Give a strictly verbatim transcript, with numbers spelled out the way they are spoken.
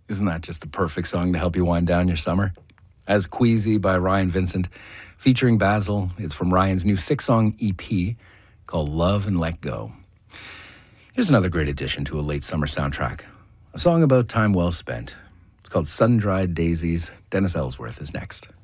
Isn't that just the perfect song to help you wind down your summer? As Queasy by Ryan Vincent, featuring Basil. It's from Ryan's new six-song E P called Love and Let Go. Here's another great addition to a late summer soundtrack. A song about time well spent. It's called Sun-Dried Daisies. Dennis Ellsworth is next.